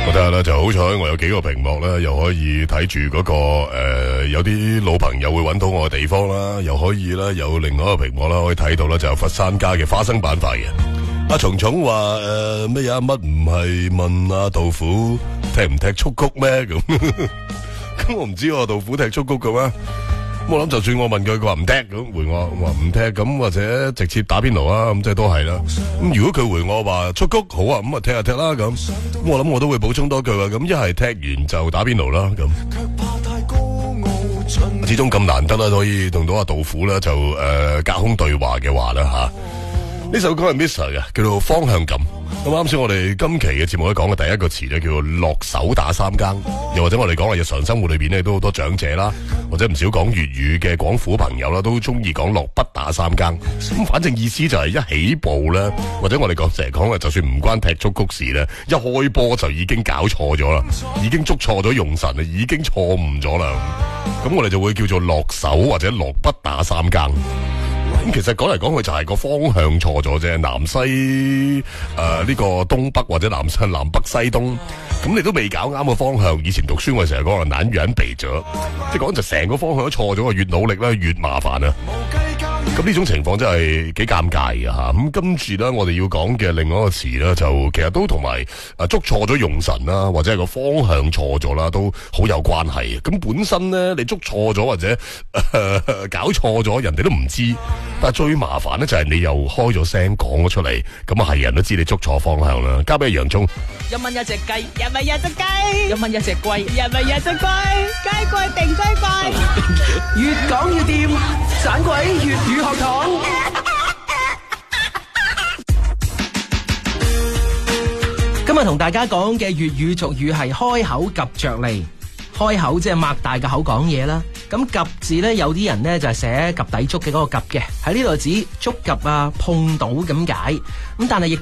我睇下啦，就好彩我有幾個屏幕啦，又可以睇住嗰個有啲老朋友會揾到我嘅地方啦，又可以啦，有另外一個屏幕啦，可以睇到啦，就有佛山家嘅花生板塊嘅。阿蟲蟲話乜嘢乜唔係問阿杜甫踢唔踢蹴鞠咩咁？咁我唔知我杜甫踢蹴鞠嘅咩？我諗就算我問佢，佢話唔踢咁回我話唔踢咁，或者直接打邊爐啊咁，即係都係啦。咁如果佢回我話蹴鞠好啊，咁啊踢下踢啦咁。咁我諗我都會補充多句話，咁一係踢完就打邊爐啦咁。始終咁難得啦，可以同到阿杜甫啦，就隔空對話嘅話啦吓。呢首歌係 Mr. 嘅，叫做方向感。咁啱先我哋今期嘅節目咧講嘅第一個詞咧叫做落手打三更，又或者我哋講嘅日常生活裏邊咧都好多長者啦，或者唔少講粵語嘅廣府朋友啦，都中意講落筆打三更。咁反正意思就係一起步咧，或者我哋成日講嘅，就算唔關踢蹴鞠事咧，一開波就已經搞錯咗啦，已經捉錯咗用神啦，已經錯誤咗啦。咁我哋就會叫做落手或者落筆打三更。咁其實講嚟講去就係個方向錯咗啫，南西呢個東北或者南北西東，咁你都未搞啱個方向。以前讀書我哋成日講話南轅北轍，即係講就成個方向都錯咗，越努力咧越麻煩啊。咁呢種情況真係幾尷尬嘅吓。咁跟住咧，我哋要講嘅另外一個詞咧，就其實都同埋捉錯咗用神啦，或者係個方向錯咗啦，都好有關係。咁本身咧，你捉錯咗或者搞錯咗，人哋都唔知。但係最麻煩咧就係你又開咗聲講咗出嚟，咁啊係人都知你捉錯方向啦。交俾洋葱。 一蚊一隻雞，一蚊一隻雞，一蚊一隻龜，一蚊一隻龜，雞貴定雞貴，越講越掂，盞鬼粵語學堂。今日同大家講嘅粵語俗語係開口及着脷。開口即係擘大個口講嘢啦，咁及字咧有啲人咧就係寫及第足嘅嗰個及嘅，喺呢度指觸及啊碰到咁解，咁但係亦